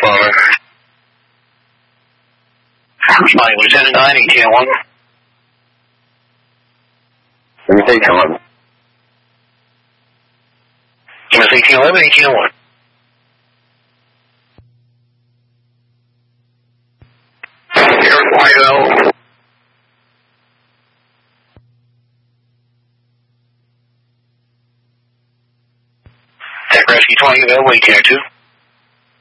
Father. Mike, Lieutenant 9, 1801. MS 1811. MS 1811, 1801. Air Whitehall. Tech Rescue 20, available 1802.